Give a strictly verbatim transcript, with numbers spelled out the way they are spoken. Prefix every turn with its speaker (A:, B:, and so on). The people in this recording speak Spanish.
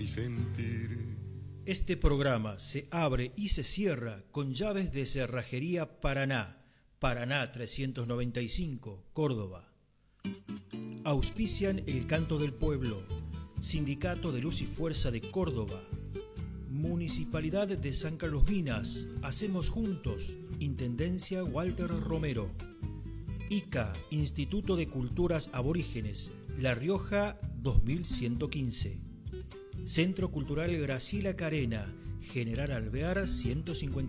A: sentir.
B: Este programa se abre y se cierra con llaves de Cerrajería Paraná, Paraná trescientos noventa y cinco, Córdoba. Auspician El Canto del Pueblo, Sindicato de Luz y Fuerza de Córdoba, Municipalidad de San Carlos Minas, Hacemos Juntos, Intendencia Walter Romero. I C A, Instituto de Culturas Aborígenes, La Rioja dos mil ciento quince. Centro Cultural Graciela Carena, General Alvear ciento cincuenta